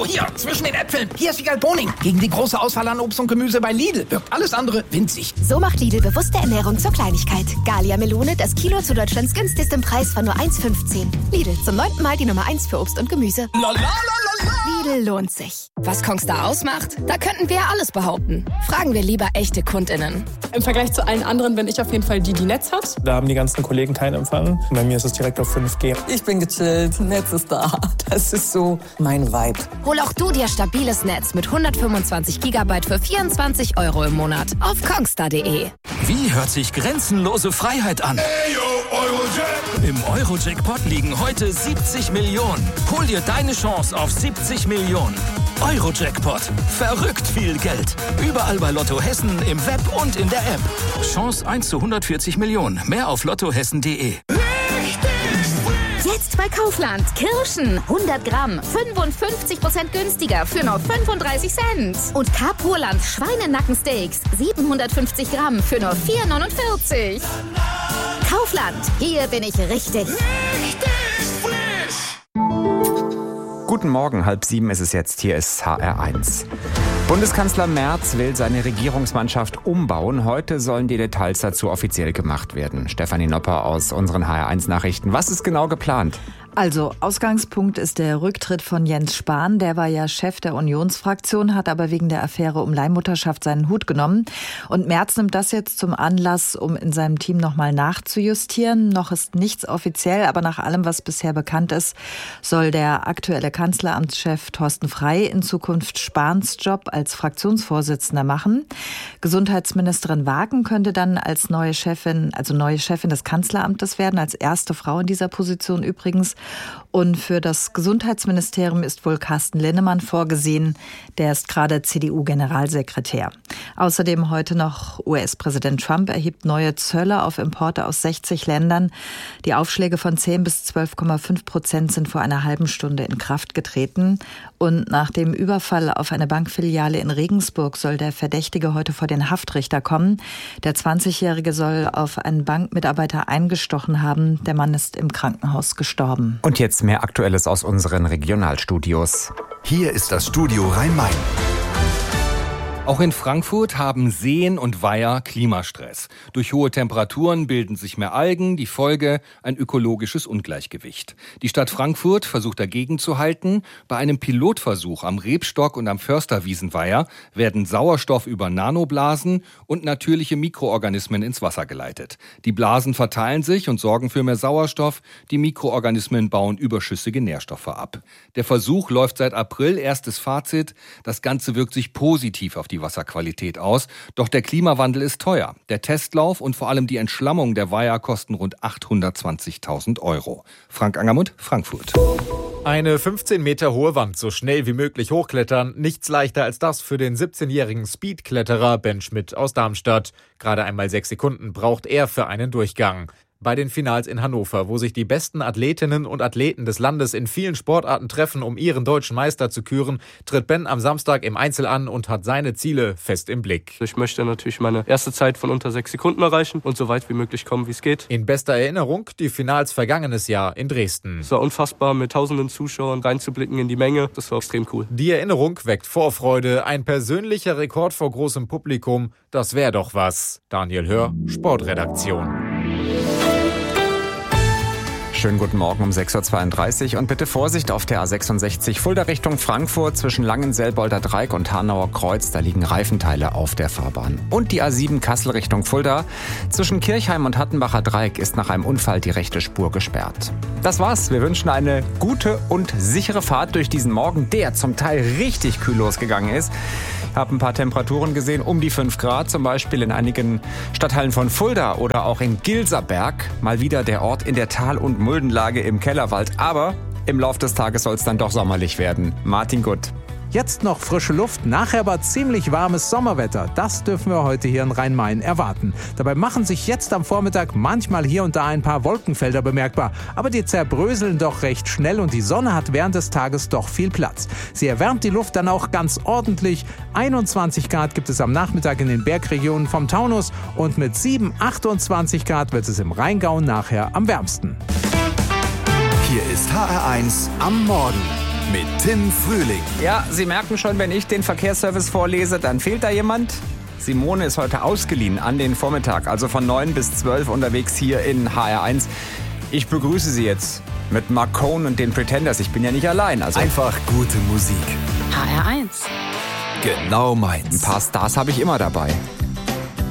hier, zwischen den Äpfeln. Hier ist Wiegald Boning. Gegen die große Auswahl an Obst und Gemüse bei Lidl wirkt alles andere winzig. So macht Lidl bewusste Ernährung zur Kleinigkeit. Gallia Melone, das Kilo zu Deutschlands günstigstem Preis von nur 1,15. Lidl, zum 9. Mal die Nummer 1 für Obst und Gemüse. Lidl lohnt sich. Was Kongstar ausmacht? Da könnten wir ja alles behaupten. Fragen wir lieber echte KundInnen. Im Vergleich zu allen anderen bin ich auf jeden Fall die Netz hat. Da haben die ganzen Kollegen keinen Empfang. Bei mir ist es direkt auf 5G. Ich bin gechillt, Netz ist da. Das ist so mein Vibe. Hol auch du dir stabiles Netz mit 125 GB für 24 € im Monat auf kongstar.de. Wie hört sich grenzenlose Freiheit an? Im Euro-Jackpot liegen heute 70 Millionen. Hol dir deine Chance auf 70 Millionen. Euro-Jackpot. Verrückt viel Geld. Überall bei Lotto Hessen, im Web und in der App. Chance 1 zu 140 Millionen. Mehr auf lottohessen.de. Jetzt bei Kaufland. Kirschen, 100 Gramm, 55% günstiger für nur 35 Cent. Und Carpurland Schweinenackensteaks, 750 Gramm für nur 4,49. Kaufland, hier bin ich richtig. Guten Morgen, 6:30 ist es jetzt. Hier ist HR1. Bundeskanzler Merz will seine Regierungsmannschaft umbauen. Heute sollen die Details dazu offiziell gemacht werden. Stefanie Nopper aus unseren HR1-Nachrichten. Was ist genau geplant? Also, Ausgangspunkt ist der Rücktritt von Jens Spahn. Der war ja Chef der Unionsfraktion, hat aber wegen der Affäre um Leihmutterschaft seinen Hut genommen. Und Merz nimmt das jetzt zum Anlass, um in seinem Team nochmal nachzujustieren. Noch ist nichts offiziell, aber nach allem, was bisher bekannt ist, soll der aktuelle Kanzleramtschef Thorsten Frey in Zukunft Spahns Job als Fraktionsvorsitzender machen. Gesundheitsministerin Wagen könnte dann als neue Chefin des Kanzleramtes werden, als erste Frau in dieser Position übrigens. Und für das Gesundheitsministerium ist wohl Carsten Linnemann vorgesehen. Der ist gerade CDU-Generalsekretär. Außerdem heute noch US-Präsident Trump erhebt neue Zölle auf Importe aus 60 Ländern. Die Aufschläge von 10 bis 12,5% sind vor einer halben Stunde in Kraft getreten. Und nach dem Überfall auf eine Bankfiliale in Regensburg soll der Verdächtige heute vor den Haftrichter kommen. Der 20-Jährige soll auf einen Bankmitarbeiter eingestochen haben. Der Mann ist im Krankenhaus gestorben. Und jetzt mehr Aktuelles aus unseren Regionalstudios. Hier ist das Studio Rhein-Main. Auch in Frankfurt haben Seen und Weiher Klimastress. Durch hohe Temperaturen bilden sich mehr Algen, die Folge ein ökologisches Ungleichgewicht. Die Stadt Frankfurt versucht dagegen zu halten. Bei einem Pilotversuch am Rebstock und am Försterwiesenweiher werden Sauerstoff über Nanoblasen und natürliche Mikroorganismen ins Wasser geleitet. Die Blasen verteilen sich und sorgen für mehr Sauerstoff. Die Mikroorganismen bauen überschüssige Nährstoffe ab. Der Versuch läuft seit April. Erstes Fazit: Das Ganze wirkt sich positiv auf die Wasserqualität aus. Doch der Klimawandel ist teuer. Der Testlauf und vor allem die Entschlammung der Weiher kosten rund 820.000 €. Frank Angermund, Frankfurt. Eine 15 Meter hohe Wand so schnell wie möglich hochklettern. Nichts leichter als das für den 17-jährigen Speedkletterer Ben Schmidt aus Darmstadt. Gerade einmal 6 Sekunden braucht er für einen Durchgang. Bei den Finals in Hannover, wo sich die besten Athletinnen und Athleten des Landes in vielen Sportarten treffen, um ihren deutschen Meister zu küren, tritt Ben am Samstag im Einzel an und hat seine Ziele fest im Blick. Ich möchte natürlich meine erste Zeit von unter 6 Sekunden erreichen und so weit wie möglich kommen, wie es geht. In bester Erinnerung die Finals vergangenes Jahr in Dresden. Es war unfassbar, mit tausenden Zuschauern reinzublicken in die Menge. Das war extrem cool. Die Erinnerung weckt Vorfreude. Ein persönlicher Rekord vor großem Publikum, das wäre doch was. Daniel Hör, Sportredaktion. Schönen guten Morgen um 6.32 Uhr und bitte Vorsicht auf der A66 Fulda Richtung Frankfurt zwischen Langenselbolder Dreieck und Hanauer Kreuz. Da liegen Reifenteile auf der Fahrbahn. Und die A7 Kassel Richtung Fulda. Zwischen Kirchheim und Hattenbacher Dreieck ist nach einem Unfall die rechte Spur gesperrt. Das war's. Wir wünschen eine gute und sichere Fahrt durch diesen Morgen, der zum Teil richtig kühl losgegangen ist. Ich habe ein paar Temperaturen gesehen, um die 5 Grad, zum Beispiel in einigen Stadtteilen von Fulda oder auch in Gilserberg. Mal wieder der Ort in der Tal- und Muldenlage im Kellerwald. Aber im Lauf des Tages soll es dann doch sommerlich werden. Martin Gutt. Jetzt noch frische Luft, nachher aber ziemlich warmes Sommerwetter. Das dürfen wir heute hier in Rhein-Main erwarten. Dabei machen sich jetzt am Vormittag manchmal hier und da ein paar Wolkenfelder bemerkbar. Aber die zerbröseln doch recht schnell und die Sonne hat während des Tages doch viel Platz. Sie erwärmt die Luft dann auch ganz ordentlich. 21 Grad gibt es am Nachmittag in den Bergregionen vom Taunus und mit 7, 28 Grad wird es im Rheingau nachher am wärmsten. Hier ist HR1 am Morgen. mit Tim Frühling. Ja, Sie merken schon, wenn ich den Verkehrsservice vorlese, dann fehlt da jemand. Simone ist heute ausgeliehen an den Vormittag, also von 9 bis 12 unterwegs hier in HR1. Ich begrüße Sie jetzt mit Mark Cohn und den Pretenders. Ich bin ja nicht allein. Also einfach gute Musik. HR1. Genau meins. Ein paar Stars habe ich immer dabei.